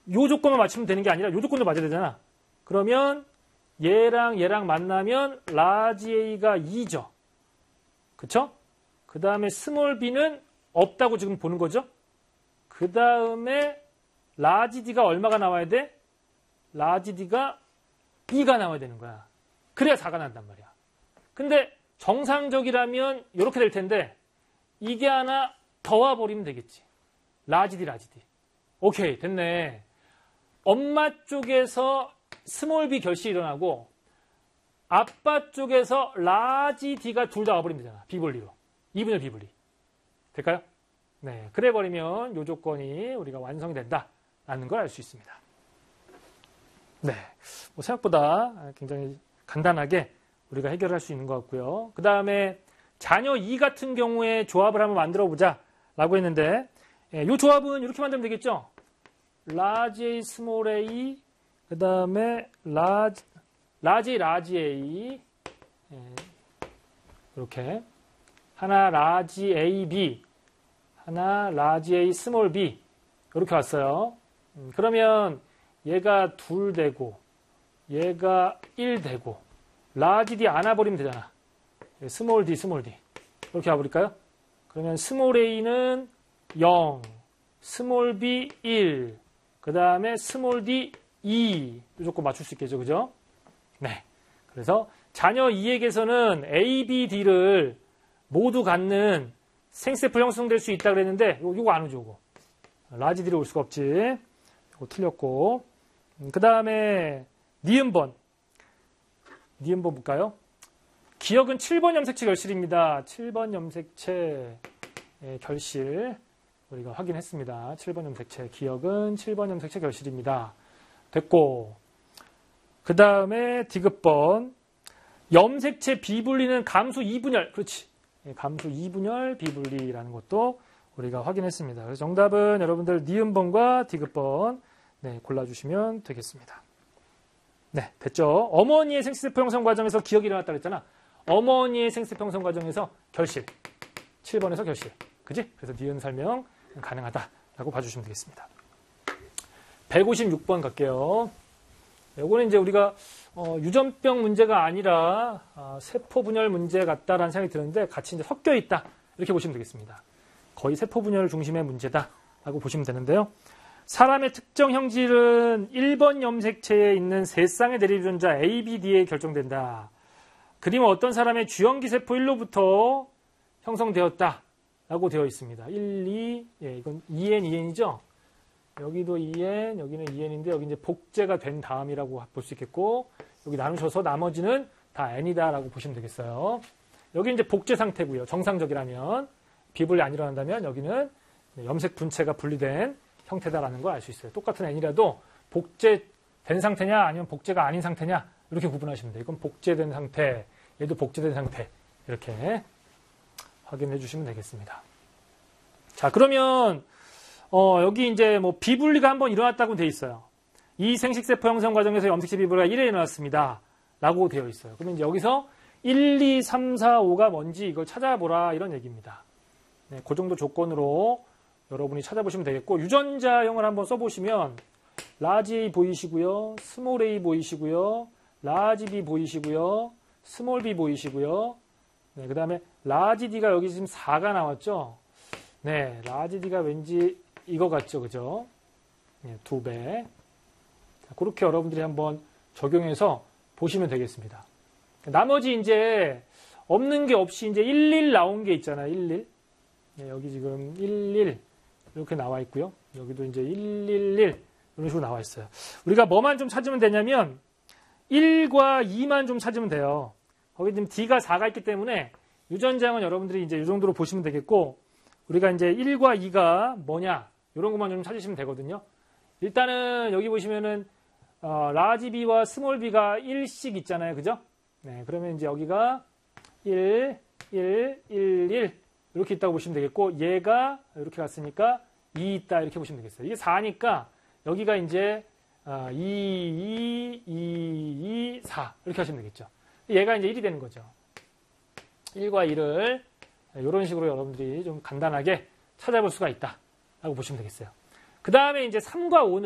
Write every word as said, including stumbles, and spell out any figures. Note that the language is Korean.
요 조건만 맞추면 되는 게 아니라 요 조건도 맞아야 되잖아. 그러면 얘랑 얘랑 만나면 라지 A가 이죠. 그쵸? 그 다음에 스몰 b는 없다고 지금 보는 거죠. 그 다음에 라지 D가 얼마가 나와야 돼? 라지 D가 이가 나와야 되는 거야. 그래야 사가 난단 말이야. 근데 정상적이라면 이렇게 될 텐데 이게 하나 더 와버리면 되겠지. 라지 D, 라지 D. 오케이, 됐네. 엄마 쪽에서 스몰 b 결실이 일어나고 아빠 쪽에서 라지 D가 둘 다 와버리면 되잖아. 비분리로. 이분의 비분리. 될까요? 네. 그래 버리면 이 조건이 우리가 완성된다라는 걸 알 수 있습니다. 네. 뭐 생각보다 굉장히 간단하게 우리가 해결할 수 있는 것 같고요. 그 다음에 자녀 이 같은 경우에 조합을 한번 만들어 보자 라고 했는데 이 조합은 이렇게 만들면 되겠죠. large A, small a, 그 다음에 large, large A, large A 이렇게 하나 large A, B, 하나 large A, small b 이렇게 왔어요. 그러면 얘가 둘 되고 얘가 일 되고 large D 안아버리면 되잖아. small d, small d 이렇게 와버릴까요? 그러면 small a는 영, small b 일, 그 다음에 small d 이 무조건 맞출 수 있겠죠, 그죠? 네. 그래서 자녀 이에게서는 A, B, D를 모두 갖는 생세포 형성될 수 있다 그랬는데 이거 안 오죠, 이거. 라지 D로 올 수가 없지. 이거 틀렸고. 그 다음에 니은번. 니은번 볼까요? 기억은 칠 번 염색체 결실입니다. 칠 번 염색체 결실 우리가 확인했습니다. 칠 번 염색체 기억은 칠 번 염색체 결실입니다. 됐고 그 다음에 디귿번 염색체 비분리는 감수 이분열. 그렇지. 감수 이분열 비분리라는 것도 우리가 확인했습니다. 그래서 정답은 여러분들 니은번과 디귿번 네, 골라주시면 되겠습니다. 네, 됐죠? 어머니의 생세포 형성 과정에서 기억이 일어났다 그랬잖아. 어머니의 생세포 형성 과정에서 결실. 칠 번에서 결실. 그지? 그래서 니은 설명 가능하다라고 봐주시면 되겠습니다. 백오십육 번 갈게요. 요거는 이제 우리가 어, 유전병 문제가 아니라 어, 세포 분열 문제 같다라는 생각이 드는데 같이 이제 섞여 있다. 이렇게 보시면 되겠습니다. 거의 세포 분열 중심의 문제다라고 보시면 되는데요. 사람의 특정 형질은 일 번 염색체에 있는 세 쌍의 대립유전자 A, B, D에 결정된다. 그림은 어떤 사람의 주연기세포 일로부터 형성되었다라고 되어 있습니다. 일, 이, 예, 이건 이 엔, 이 엔이죠. 여기도 이 엔, 여기는 이 엔인데 여기 이제 복제가 된 다음이라고 볼 수 있겠고 여기 나누셔서 나머지는 다 N이다라고 보시면 되겠어요. 여기 이제 복제 상태고요. 정상적이라면 비분리 안 일어난다면 여기는 염색 분체가 분리된 형태다라는 걸 알 수 있어요. 똑같은 N이라도 복제된 상태냐 아니면 복제가 아닌 상태냐 이렇게 구분하시면 돼요. 이건 복제된 상태, 얘도 복제된 상태 이렇게 확인해 주시면 되겠습니다. 자, 그러면 어, 여기 이제 뭐 비분리가 한번 일어났다고 되어 있어요. 이 생식세포 형성 과정에서 염색체 비분리가 일 회 일어났습니다. 라고 되어 있어요. 그러면 이제 여기서 일, 이, 삼, 사, 오가 뭔지 이걸 찾아보라 이런 얘기입니다. 네, 그 정도 조건으로 여러분이 찾아보시면 되겠고 유전자형을 한번 써보시면 라지 A 보이시고요. 스몰 a 보이시고요. 라지 B 보이시고요. 스몰 b 보이시고요. 네, 그 다음에 라지 D가 여기 지금 사가 나왔죠. 네, 라지 D가 왠지 이거 같죠, 그죠? 네, 두 배. 자, 그렇게 여러분들이 한번 적용해서 보시면 되겠습니다. 나머지 이제 없는 게 없이 이제 일, 일 나온 게 있잖아요, 일, 일. 네, 여기 지금 일, 일 이렇게 나와 있고요. 여기도 이제 일, 일, 일 이런 식으로 나와 있어요. 우리가 뭐만 좀 찾으면 되냐면 일과 이만 좀 찾으면 돼요. 거기 지금 D가 사가 있기 때문에 유전자형은 여러분들이 이제 이 정도로 보시면 되겠고 우리가 이제 일과 이가 뭐냐 이런 것만 좀 찾으시면 되거든요. 일단은 여기 보시면은 어, 라지 B와 스몰 B가 일씩 있잖아요. 그죠? 네, 그러면 이제 여기가 일, 일, 일, 일 이렇게 있다고 보시면 되겠고 얘가 이렇게 갔으니까 이 있다 이렇게 보시면 되겠어요. 이게 사니까 여기가 이제 어, 이, 이, 이, 이, 사 이렇게 하시면 되겠죠. 얘가 이제 일이 되는 거죠. 일과 일을 이런 식으로 여러분들이 좀 간단하게 찾아볼 수가 있다라고 보시면 되겠어요. 그 다음에 이제 삼과 오는